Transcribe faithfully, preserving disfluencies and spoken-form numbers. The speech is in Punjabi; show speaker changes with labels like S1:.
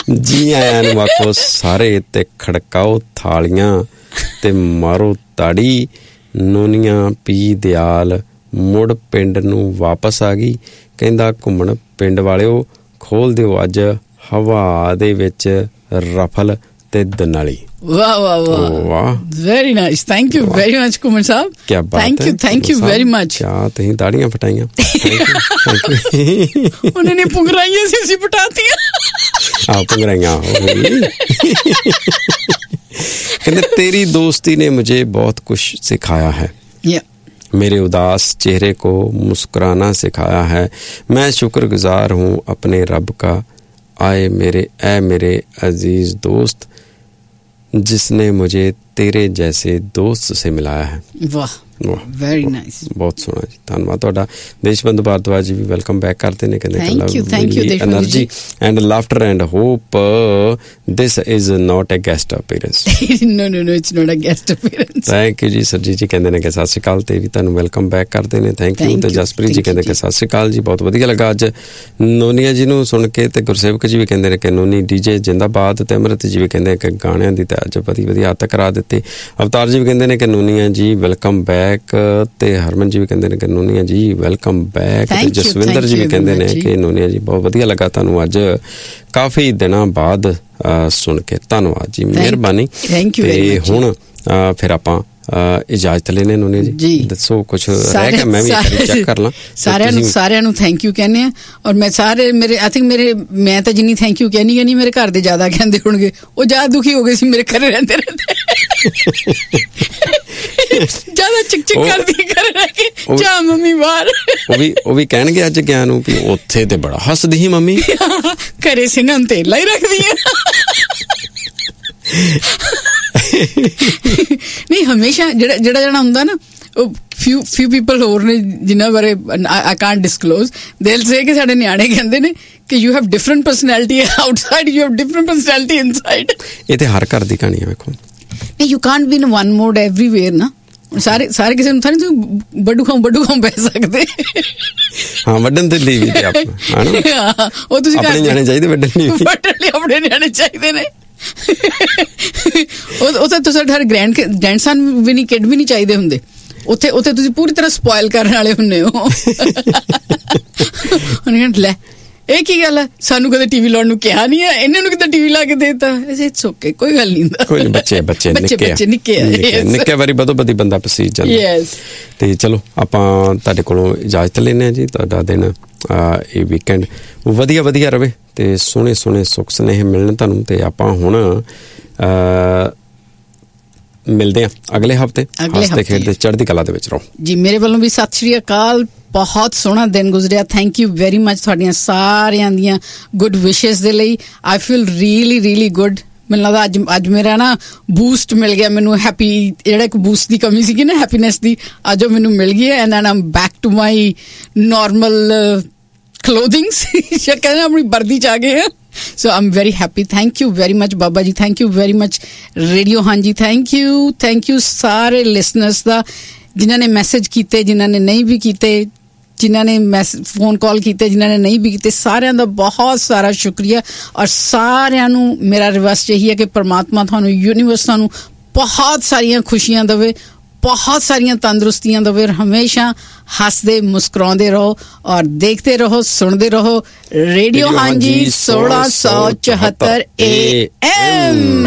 S1: जी आया नूं आखो सारे ते खड़काओ थालियां ते मारो ताड़ी। नोनिया पी दयाल मुड़ पिंड नूं वापस आ गई। कहंदा घुम्मण पिंड वालिओ खोल दिओ अज हवा दे विच रफल ते दनाली।
S2: वाह वाह वाह वाह, very nice, thank you very much Koeman साहब,
S1: क्या बात
S2: thank you thank you very much.
S1: क्या तुसीं ताड़ियां फटाइयां?
S2: उन्होंने पुंगराइयां सी सी पटातियां।
S1: हाँ पुंगराइयां कहते तेरी दोस्ती ने मुझे बहुत कुछ सिखाया है,
S2: yeah.
S1: मेरे उदास चेहरे को मुस्कुराना सिखाया है। मैं शुक्रगुजार हूँ अपने रब का, आए मेरे ऐ मेरे अजीज दोस्त, जिसने मुझे तेरे जैसे दोस्त से मिलाया है।
S2: वाह वेरी नाइस,
S1: बहुत सोहना जी, धन्यवाद तुहाडा। देशबंधु भारद्वाज जी भी वेलकम बैक करते ने, कहंदे
S2: thank you thank you
S1: energy and laughter and hope this is not a guest appearance.
S2: No no no it's not a guest appearance.
S1: Thank you जी। सरजीत जी कहंदे ने कि सत श्री अकाल, ते भी तुहानू वेलकम बैक करते ने, थैंक यू। ते जसप्रीत जी कहंदे कि सत श्री अकाल जी, बहुत वधिया लगा अज नोनिया जी नू सुन के। ते गुरसेवक जी भी कहंदे ने कि नोनी डीजे जिंदाबाद। ते अमृत जी भी कहंदे कि गाणियां दी ते अज बड़ी वधिया आदत करा दित्ती। अवतार जी भी कहंदे ने कि नोनिया जी वेलकम बैक। ते हरमन जी भी कहंदे ने कि नोनिया जी वेलकम बैक। ते जसविंदर जी भी कहंदे ने कि नोनिया जी बहुत वधिया लगा तुहानू अज काफी दिनां बाद सुन के। धन्नवाद जी, मेहरबानी। ते हुण फिर आपां इजाजत लेने नोनिया जी, दसो कुछ रह गया, मैं भी चेक कर ਲਾਂ।
S2: ਸਾਰਿਆਂ ਨੂੰ ਸਾਰਿਆਂ ਨੂੰ ਥੈਂਕ ਯੂ ਕਹਿੰਦੇ ਆ। ਔਰ ਮੈਂ ਸਾਰੇ ਮੇਰੇ ਆਈ ਥਿੰਕ ਮੇਰੇ ਮੈਂ ਤਾਂ ਜਿੰਨੀ ਥੈਂਕ ਯੂ ਕਹਿਣੀ ਨਹੀਂ, ਮੇਰੇ ਘਰ ਦੇ ਜ਼ਿਆਦਾ ਕਹਿੰਦੇ ਹੋਣਗੇ। ਉਹ ਜ਼ਿਆਦਾ ਦੁਖੀ ਹੋ ਗਏ ਸੀ ਮੇਰੇ ਘਰੇ ਰਹਿੰਦੇ ਰਹਿੰਦੇ, ਜ਼ਿਆਦਾ ਚਿਕ ਚਿਕ ਕਰਦੀ ਘਰੇ ਰਹਿ ਕੇ, ਜਾ ਮੰਮੀ ਬਾਹਰ। ਉਹ ਵੀ ਉਹ ਵੀ ਕਹਿਣਗੇ ਅੱਜ ਗਿਆ ਨੂੰ ਵੀ ਉੱਥੇ ਤੇ ਬੜਾ ਹੱਸਦੀ ਸੀ ਮੰਮੀ, ਘਰੇ ਸਿੰਘਾਂ ਤੇ ਲਾ ਹੀ ਰੱਖਦੀ ਆ। ਨਹੀਂ ਹਮੇਸ਼ਾ ਜਿਹੜਾ ਜਿਹੜਾ ਜਿਹੜਾ ਹੁੰਦਾ ਨਾ, ਉਹ ਫਿਊ ਫਿਊ ਪੀਪਲ ਹੋਰ ਨੇ ਜਿਨ੍ਹਾਂ ਬਾਰੇ I can't disclose, they will ਸੇ ਕਿ ਸਾਡੇ ਨਿਆਣੇ ਕਹਿੰਦੇ ਨੇ ਕਿ you have different personality outside, you have different personality inside. ਇਹ ਤੇ ਹਰ ਘਰ ਦੀ ਕਹਾਣੀ ਹੈ ਵੇਖੋ। ਨਹੀਂ you Kant be in one mode everywhere ਨਾ। ਸਾਰੇ ਸਾਰੇ ਕਿਸੇ ਨੂੰ ਥਾਣੀ ਤੂੰ ਵੱਡੂ ਖਾਂ ਵੱਡੂ ਖਾਂ ਪੈ ਸਕਦੇ। ਹਾਂ ਵੱਡਣ ਦੇ ਲਈ ਵੀ ਤੇ ਆਪਾਂ ਹਨਾ, ਉਹ ਤੁਸੀਂ ਆਪਣੇ ਨਿਆਣੇ ਚਾਹੀਦੇ ਵੱਡਣ ਲਈ, ਵੱਡਣ ਲਈ ਆਪਣੇ ਨਿਆਣੇ ਚਾਹੀਦੇ ਨੇ। ਉਹ ਤਾਂ ਤੁਸੀਂ ਹਰ ਗ੍ਰੈਂਡ ਗ੍ਰੈਂਡਸਨ ਵੀ ਨਹੀਂ, ਕਿਡ ਵੀ ਨਹੀਂ ਚਾਹੀਦੇ ਹੁੰਦੇ। ਉੱਥੇ ਉੱਥੇ ਤੁਸੀਂ ਪੂਰੀ ਤਰ੍ਹਾਂ ਸਪੋਇਲ ਕਰਨ ਵਾਲੇ ਹੁੰਦੇ ਹੋ। ਲੈ ਇਹ ਕੀ ਗੱਲ ਹੈ, ਸਾਨੂੰ ਕਦੇ ਟੀਵੀ ਲਾਉਣ ਨੂੰ ਕਿਹਾ ਨਹੀਂ ਹੈ, ਇਹਨਾਂ ਨੂੰ ਕਿਤੇ ਟੀਵੀ ਲਾ ਕੇ ਦੇਤਾ। ਇਟਸ ਓਕੇ, ਕੋਈ ਗੱਲ ਨਹੀਂ ਹੁੰਦਾ। ਕੋਈ ਬੱਚੇ ਬੱਚੇ ਬੱਚੇ ਨਿੱਕੇ ਨਿੱਕੇ ਵਾਰੀ ਬਦੋ ਬਦੀ ਬੰਦਾ ਪਸੀਜ ਜਾਂਦਾ। ਤੇ ਚਲੋ ਆਪਾਂ ਤੁਹਾਡੇ ਕੋਲੋਂ ਇਜਾਜ਼ਤ ਲੈਂਦੇ ਹਾਂ ਜੀ। ਤੁਹਾਡਾ ਦਿਨ ਇਹ ਵੀਕਐਂਡ ਵਧੀਆ ਵਧੀਆ ਰਵੇ ਤੇ ਸੋਹਣੇ ਸੋਹਣੇ ਸੁੱਖ ਸੁਨੇਹੇ ਮਿਲਣ ਤੁਹਾਨੂੰ। ਤੇ ਆਪਾਂ ਹੁਣ ਮਿਲਦੇ ਹਾਂ ਅਗਲੇ ਹਫ਼ਤੇ। ਹੱਸਦੇ ਖੇਡਦੇ ਚੜ੍ਹਦੀ ਕਲਾ ਦੇ ਵਿੱਚ ਰਹੋ ਜੀ। ਮੇਰੇ ਵੱਲੋਂ ਵੀ ਸਤਿ ਸ਼੍ਰੀ ਅਕਾਲ। ਬਹੁਤ ਸੋਹਣਾ ਦਿਨ ਗੁਜ਼ਰਿਆ, ਥੈਂਕ ਯੂ ਵੈਰੀ ਮਚ ਤੁਹਾਡੀਆਂ ਸਾਰਿਆਂ ਦੀਆਂ ਗੁੱਡ ਵਿਸ਼ੇਸ ਦੇ ਲਈ। I feel really really good. ਮੈਨੂੰ ਲੱਗਦਾ ਅੱਜ ਅੱਜ ਮੇਰਾ ਨਾ ਬੂਸਟ ਮਿਲ ਗਿਆ ਮੈਨੂੰ, ਹੈਪੀ ਜਿਹੜਾ ਇੱਕ ਬੂਸਟ ਦੀ ਕਮੀ ਸੀਗੀ ਨਾ ਹੈਪੀਨੈਸ ਦੀ, ਅੱਜ ਉਹ ਮੈਨੂੰ ਮਿਲ ਗਈ ਹੈ। And Aam back to my normal ਕਲੋਥਿੰਗਸ। ਕਹਿੰਦੇ ਆਪਣੀ ਵਰਦੀ 'ਚ ਆ ਗਏ ਆ। ਸੋ ਆਮ very happy. Thank you very much Baba ji, thank you very much radio ਹਾਂਜੀ, ਥੈਂਕ ਯੂ ਥੈਂਕ ਯੂ ਸਾਰੇ ਲਿਸਨਰਸ ਦਾ, ਜਿਨ੍ਹਾਂ ਨੇ ਮੈਸੇਜ ਕੀਤੇ, ਜਿਨ੍ਹਾਂ ਨੇ ਨਹੀਂ ਵੀ ਕੀਤੇ, ਜਿਨ੍ਹਾਂ ਨੇ ਮੈਸ ਫੋਨ ਕਾਲ ਕੀਤੇ, ਜਿਨ੍ਹਾਂ ਨੇ ਨਹੀਂ ਵੀ ਕੀਤੇ, ਸਾਰਿਆਂ ਦਾ ਬਹੁਤ ਸਾਰਾ ਸ਼ੁਕਰੀਆ। ਔਰ ਸਾਰਿਆਂ ਨੂੰ ਮੇਰਾ ਰਿਕਵੈਸਟ ਇਹੀ ਹੈ ਕਿ ਪਰਮਾਤਮਾ ਤੁਹਾਨੂੰ, ਯੂਨੀਵਰਸ ਤੁਹਾਨੂੰ ਬਹੁਤ ਸਾਰੀਆਂ ਖੁਸ਼ੀਆਂ ਦੇਵੇ, ਬਹੁਤ ਸਾਰੀਆਂ ਤੰਦਰੁਸਤੀਆਂ ਦੇਵੇ। ਹਮੇਸ਼ਾ ਹੱਸਦੇ ਮੁਸਕਰਾਉਂਦੇ ਰਹੋ ਔਰ ਦੇਖਦੇ ਰਹੋ, ਸੁਣਦੇ ਰਹੋ ਰੇਡੀਓ ਹਾਂਜੀ ਸੋਲਾਂ ਸੌ ਚੁਹੱਤਰ ਏ ਐਮ।